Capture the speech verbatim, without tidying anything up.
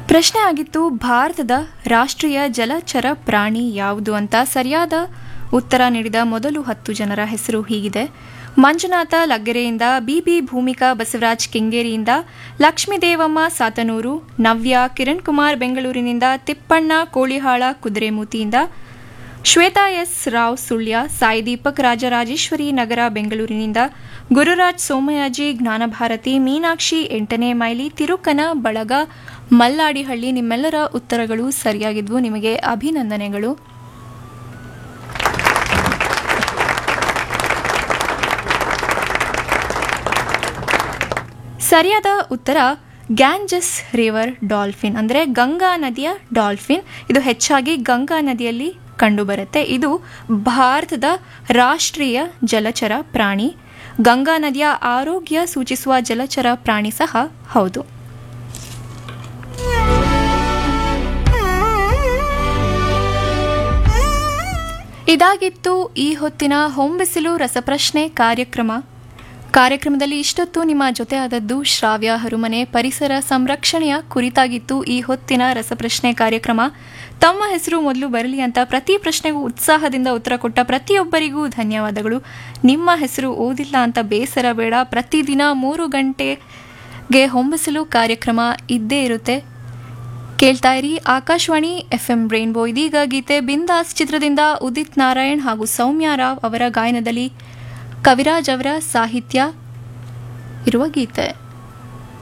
ಪ್ರಶ್ನೆ ಆಗಿತ್ತು ಭಾರತದ ರಾಷ್ಟ್ರೀಯ ಜಲಚರ ಪ್ರಾಣಿ ಯಾವುದು ಅಂತ. ಸರಿಯಾದ ಉತ್ತರ ನೀಡಿದ ಮೊದಲು ಹತ್ತು ಜನರ ಹೆಸರು ಹೀಗಿದೆ: ಮಂಜುನಾಥ ಲಗ್ಗೆರೆಯಿಂದ, ಬಿಬಿ ಭೂಮಿಕಾ ಬಸವರಾಜ್ ಕೆಂಗೇರಿಯಿಂದ, ಲಕ್ಷ್ಮೀದೇವಮ್ಮ ಸಾತನೂರು, ನವ್ಯ ಕಿರಣ್ ಕುಮಾರ್ ಬೆಂಗಳೂರಿನಿಂದ, ತಿಪ್ಪಣ್ಣ ಕೋಳಿಹಾಳ ಕುದುರೆಮೂತಿಯಿಂದ, ಶ್ವೇತಾ ಎಸ್ ರಾವ್ ಸುಳ್ಯ, ಸಾಯಿ ದೀಪಕ್ ರಾಜರಾಜೇಶ್ವರಿ ನಗರ ಬೆಂಗಳೂರಿನಿಂದ, ಗುರುರಾಜ್ ಸೋಮಯಾಜಿ ಜ್ಞಾನಭಾರತಿ, ಮೀನಾಕ್ಷಿ ಎಂಟನೇ ಮೈಲಿ, ತಿರುಕನ ಬಳಗ ಮಲ್ಲಾಡಿಹಳ್ಳಿ. ನಿಮ್ಮೆಲ್ಲರ ಉತ್ತರಗಳು ಸರಿಯಾಗಿದ್ವು, ನಿಮಗೆ ಅಭಿನಂದನೆಗಳು. ಸರಿಯಾದ ಉತ್ತರ ಗ್ಯಾಂಜಸ್ ರಿವರ್ ಡಾಲ್ಫಿನ್, ಅಂದರೆ ಗಂಗಾ ನದಿಯ ಡಾಲ್ಫಿನ್. ಇದು ಹೆಚ್ಚಾಗಿ ಗಂಗಾ ನದಿಯಲ್ಲಿ ಕಂಡುಬರುತ್ತೆ. ಇದು ಭಾರತದ ರಾಷ್ಟ್ರೀಯ ಜಲಚರ ಪ್ರಾಣಿ. ಗಂಗಾ ನದಿಯ ಆರೋಗ್ಯ ಸೂಚಿಸುವ ಜಲಚರ ಪ್ರಾಣಿ ಸಹ ಹೌದು. ಇದಾಗಿತ್ತು ಈ ಹೊತ್ತಿನ ಹೊಂಬಿಸಿಲು ರಸಪ್ರಶ್ನೆ ಕಾರ್ಯಕ್ರಮ. ಕಾರ್ಯಕ್ರಮದಲ್ಲಿ ಇಷ್ಟೊತ್ತು ನಿಮ್ಮ ಜೊತೆ ಆದದ್ದು ಶ್ರಾವ್ಯ ಹರುಮನೆ. ಪರಿಸರ ಸಂರಕ್ಷಣೆಯ ಕುರಿತಾಗಿತ್ತು ಈ ಹೊತ್ತಿನ ರಸಪ್ರಶ್ನೆ ಕಾರ್ಯಕ್ರಮ. ತಮ್ಮ ಹೆಸರು ಮೊದಲು ಬರಲಿ ಅಂತ ಪ್ರತಿ ಪ್ರಶ್ನೆಗೂ ಉತ್ಸಾಹದಿಂದ ಉತ್ತರ ಕೊಟ್ಟ ಪ್ರತಿಯೊಬ್ಬರಿಗೂ ಧನ್ಯವಾದಗಳು. ನಿಮ್ಮ ಹೆಸರು ಓದಿಲ್ಲ ಅಂತ ಬೇಸರ ಬೇಡ. ಪ್ರತಿದಿನ ಮೂರು ಗಂಟೆಗೆ ಹೊಂಬಿಸಿಲು ಕಾರ್ಯಕ್ರಮ ಇದ್ದೇ ಇರುತ್ತೆ. ಕೇಳ್ತಾ ಇರಿ ಆಕಾಶವಾಣಿ ಎಫ್ ಎಂ ರೈನ್ಬೋ. ಇದೀಗ ಗೀತೆ ಬಿಂದಾಸ್ ಚಿತ್ರದಿಂದ ಉದಿತ್ ನಾರಾಯಣ್ ಹಾಗೂ ಸೌಮ್ಯ ರಾವ್ ಅವರ ಗಾಯನದಲ್ಲಿ ಕವಿರಾಜ್ ಅವರ ಸಾಹಿತ್ಯ ಇರುವ ಗೀತೆ.